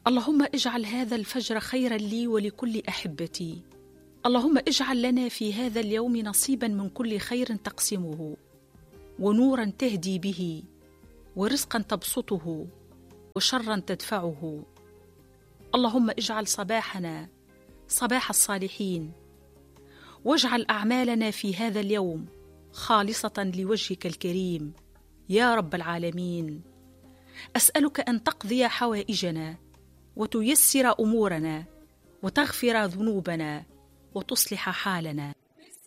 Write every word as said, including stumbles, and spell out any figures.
اللهم اجعل هذا الفجر خيرا لي ولكل أحبتي. اللهم اجعل لنا في هذا اليوم نصيبا من كل خير تقسمه، ونورا تهدي به، ورزقا تبسطه، وشرا تدفعه. اللهم اجعل صباحنا صباح الصالحين، واجعل أعمالنا في هذا اليوم خالصة لوجهك الكريم يا رب العالمين. أسألك أن تقضي حوائجنا، وتيسر أمورنا، وتغفر ذنوبنا، وتصلح حالنا.